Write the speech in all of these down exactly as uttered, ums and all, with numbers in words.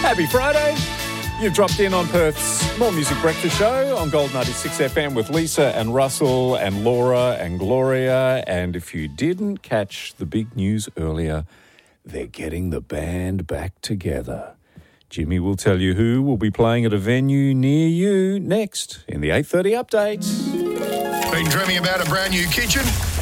Happy Friday. You've dropped in on Perth's More Music Breakfast Show on Gold ninety-six F M with Lisa and Russell and Laura and Gloria. And if you didn't catch the big news earlier, they're getting the band back together. Jimmy will tell you who will be playing at a venue near you next in the eight thirty update. Been dreaming about a brand new kitchen?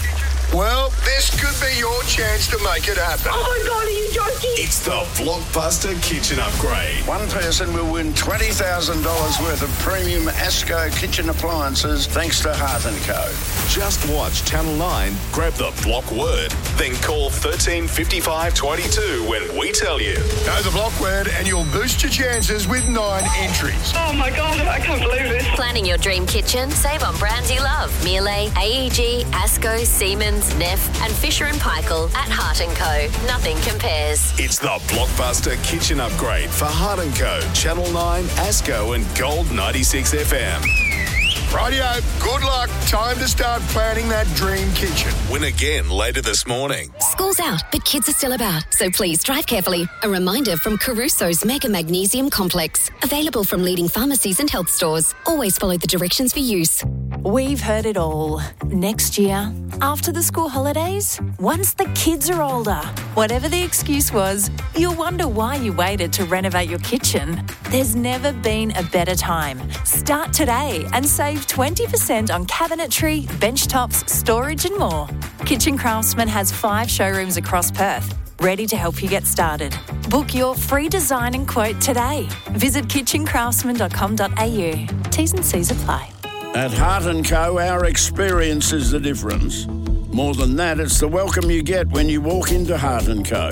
Well, this could be your chance to make it happen. Oh my God, are you joking? It's the Blockbuster Kitchen Upgrade. One person will win twenty thousand dollars worth of premium ASCO kitchen appliances thanks to Heart and Co. Just watch Channel nine, grab the block word, then call thirteen fifty-five twenty-two when we tell you. Know the block word and you'll boost your chances with nine entries. Oh my God, I can't believe this. Planning your dream kitchen? Save on brands you love. Miele, A E G, ASCO, Siemens, Neff and Fisher and Paykel at Heart and Co. Nothing compares. It's the Blockbuster Kitchen Upgrade for Heart and Co. Channel nine, ASCO and Gold ninety-six F M. Rightio, good luck. Time to start planning that dream kitchen. Win again later this morning. School's out, but kids are still about, so please drive carefully. A reminder from Caruso's Mega Magnesium Complex. Available from leading pharmacies and health stores. Always follow the directions for use. We've heard it all. Next year, after the school holidays, once the kids are older, whatever the excuse was, you'll wonder why you waited to renovate your kitchen. There's never been a better time. Start today and save twenty percent on cabinetry, bench tops, storage and more. Kitchen Craftsman has five showrooms across Perth, ready to help you get started. Book your free design and quote today. Visit kitchen craftsman dot com dot a u. T's and C's apply. At Heart and Co, our experience is the difference. More than that, it's the welcome you get when you walk into Heart and Co.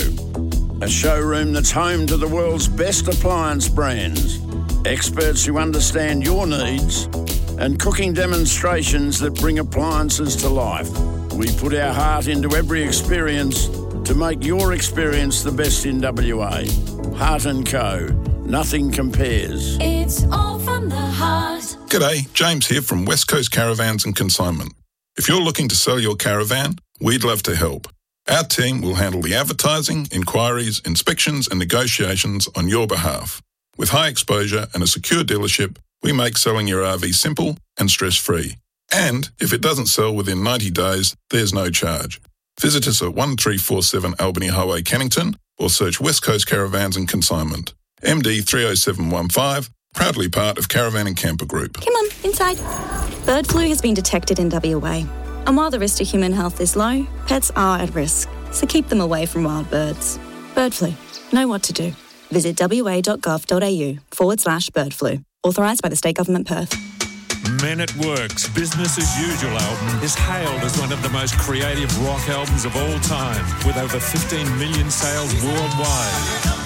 A showroom that's home to the world's best appliance brands, experts who understand your needs, and cooking demonstrations that bring appliances to life. We put our heart into every experience to make your experience the best in W A. Heart and Co. Nothing compares. It's all from the heart. G'day, James here from West Coast Caravans and Consignment. If you're looking to sell your caravan, we'd love to help. Our team will handle the advertising, inquiries, inspections and negotiations on your behalf. With high exposure and a secure dealership, we make selling your R V simple and stress-free. And if it doesn't sell within ninety days, there's no charge. Visit us at one three four seven Albany Highway, Cannington, or search West Coast Caravans and Consignment. M D three oh seven one five, proudly part of Caravan and Camper Group. Come on, inside. Bird flu has been detected in W A. And while the risk to human health is low, pets are at risk. So keep them away from wild birds. Bird flu. Know what to do. Visit wa.gov.au forward slash bird flu. Authorised by the State Government Perth. Men at Work's Business as Usual album is hailed as one of the most creative rock albums of all time, with over fifteen million sales worldwide.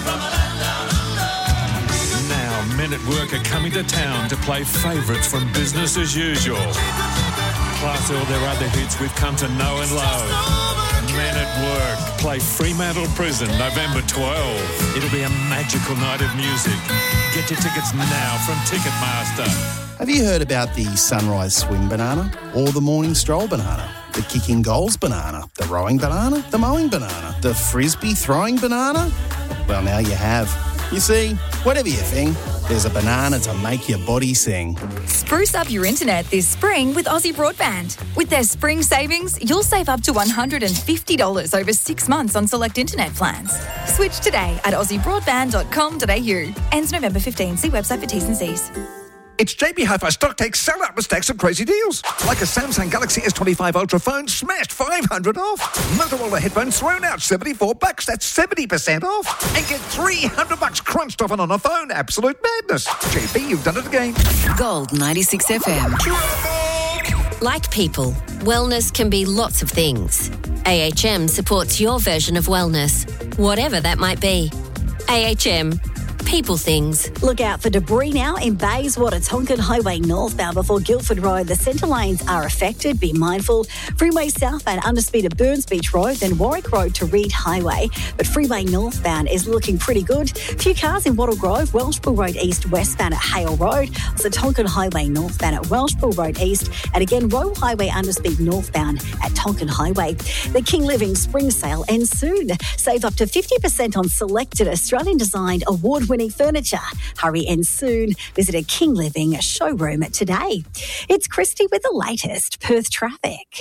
Now, Men at Work are coming to town to play favourites from Business as Usual. Plus all their other hits we've come to know and love. Men at Work play Fremantle Prison November twelfth. It'll be a magical night of music. Get your tickets now from Ticketmaster. Have you heard about the Sunrise Swing banana or the Morning Stroll banana? The Kicking Goals banana, the Rowing banana, the Mowing banana, the Frisbee Throwing banana? Well, now you have. You see, whatever you think, there's a banana to make your body sing. Spruce up your internet this spring with Aussie Broadband. With their spring savings, you'll save up to one hundred fifty dollars over six months on select internet plans. Switch today at aussie broadband dot com dot a u. Ends November fifteenth. See website for T's and C's. It's J B Hi-Fi StockTake sell-out with stacks of crazy deals. Like a Samsung Galaxy S twenty-five Ultra phone smashed five hundred off. Motorola headphones thrown out seventy-four bucks. That's seventy percent off. And get three hundred bucks crunched off and on a phone. Absolute madness. J B, you've done it again. Gold ninety-six F M. Like people, wellness can be lots of things. A H M supports your version of wellness, whatever that might be. A H M. People things. Look out for debris now in Bayswater, Tonkin Highway northbound before Guildford Road. The centre lanes are affected. Be mindful. Freeway southbound underspeed at Burns Beach Road, then Warwick Road to Reed Highway. But freeway northbound is looking pretty good. Few cars in Wattle Grove, Welshpool Road East westbound at Hale Road. Also Tonkin Highway northbound at Welshpool Road East. And again, Royal Highway underspeed northbound at Tonkin Highway. The King Living Spring Sale ends soon. Save up to fifty percent on selected Australian-designed award-winning award-winning furniture. Hurry in soon. Visit a King Living showroom today. It's Christy with the latest Perth traffic.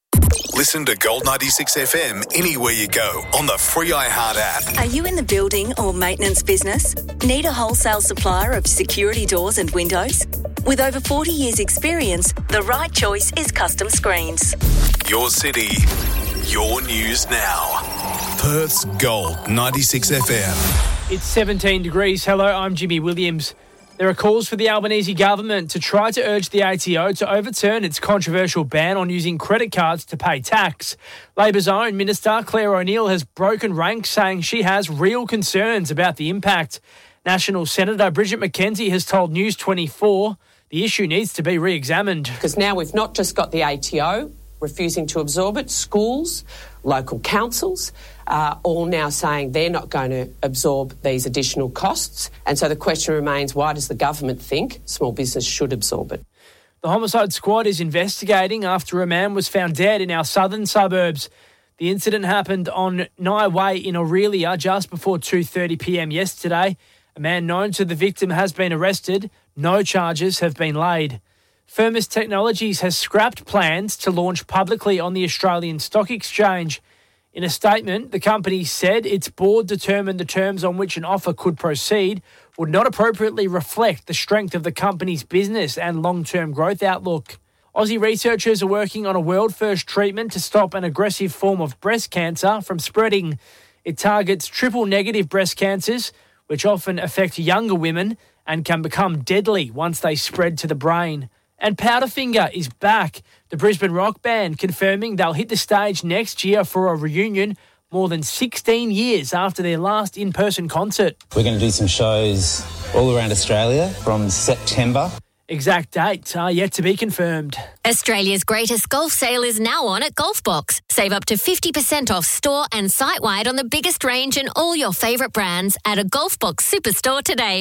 Listen to Gold ninety-six F M anywhere you go on the free iHeart app. Are you in the building or maintenance business? Need a wholesale supplier of security doors and windows? With over forty years' experience, the right choice is Custom Screens. Your city, your news now. Perth's Gold ninety-six F M. It's seventeen degrees. Hello, I'm Jimmy Williams. There are calls for the Albanese government to try to urge the A T O to overturn its controversial ban on using credit cards to pay tax. Labor's own Minister Claire O'Neill has broken ranks, saying she has real concerns about the impact. National Senator Bridget McKenzie has told News twenty-four the issue needs to be re-examined. Because now we've not just got the A T O refusing to absorb it, schools, local councils, uh, all now saying they're not going to absorb these additional costs. And so the question remains, why does the government think small business should absorb it? The Homicide Squad is investigating after a man was found dead in our southern suburbs. The incident happened on Nye Way in Aurelia just before two thirty p m yesterday. A man known to the victim has been arrested. No charges have been laid. Firmus Technologies has scrapped plans to launch publicly on the Australian Stock Exchange. In a statement, the company said its board determined the terms on which an offer could proceed would not appropriately reflect the strength of the company's business and long-term growth outlook. Aussie researchers are working on a world-first treatment to stop an aggressive form of breast cancer from spreading. It targets triple-negative breast cancers, which often affect younger women and can become deadly once they spread to the brain. And Powderfinger is back. The Brisbane rock band confirming they'll hit the stage next year for a reunion more than sixteen years after their last in-person concert. We're going to do some shows all around Australia from September. Exact dates are yet to be confirmed. Australia's greatest golf sale is now on at Golfbox. Save up to fifty percent off store and site-wide on the biggest range and all your favourite brands at a Golfbox superstore today.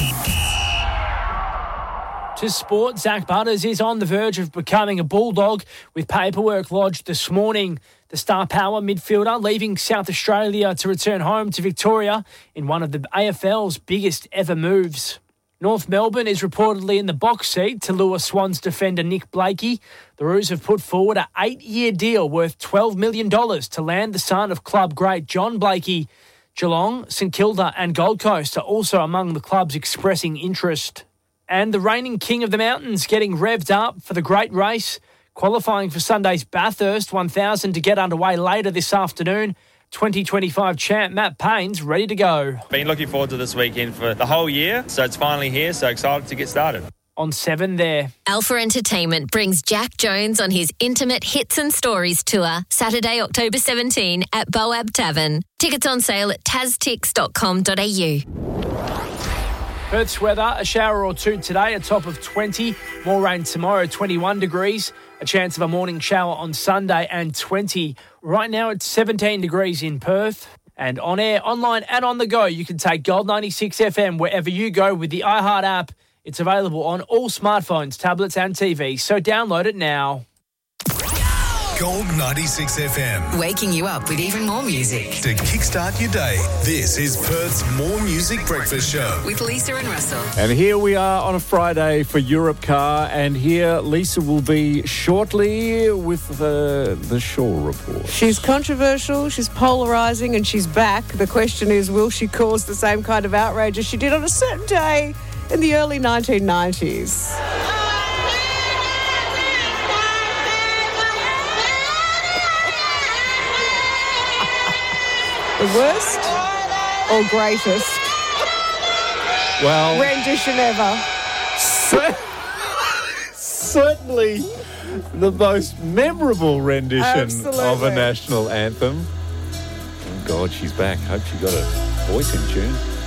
To sport, Zach Butters is on the verge of becoming a Bulldog with paperwork lodged this morning. The star power midfielder leaving South Australia to return home to Victoria in one of the A F L's biggest ever moves. North Melbourne is reportedly in the box seat to lure Swans defender Nick Blakey. The Roos have put forward an eight-year deal worth twelve million dollars to land the son of club great John Blakey. Geelong, St Kilda and Gold Coast are also among the clubs expressing interest. And the reigning king of the mountains getting revved up for the great race, qualifying for Sunday's Bathurst one thousand to get underway later this afternoon. twenty twenty-five champ Matt Payne's ready to go. Been looking forward to this weekend for the whole year, so it's finally here, so excited to get started. On seven there. Alpha Entertainment brings Jack Jones on his Intimate Hits and Stories tour, Saturday, October seventeenth at Boab Tavern. Tickets on sale at taztix dot com dot a u. Perth's weather, a shower or two today, a top of twenty. More rain tomorrow, twenty-one degrees. A chance of a morning shower on Sunday and twenty. Right now it's seventeen degrees in Perth. And on air, online and on the go, you can take Gold ninety-six F M wherever you go with the iHeart app. It's available on all smartphones, tablets and T Vs, so download it now. Gold ninety-six F M. Waking you up with even more music. To kickstart your day, this is Perth's More Music Breakfast Show. With Lisa and Russell. And here we are on a Friday for Europcar, and here Lisa will be shortly with uh, the Shaw Report. She's controversial, she's polarising, and she's back. The question is, will she cause the same kind of outrage as she did on a certain day in the early nineteen nineties? The worst or greatest well, rendition ever? Cer- certainly the most memorable rendition Absolutely. of a national anthem. Oh God, she's back. Hope she got her voice in tune.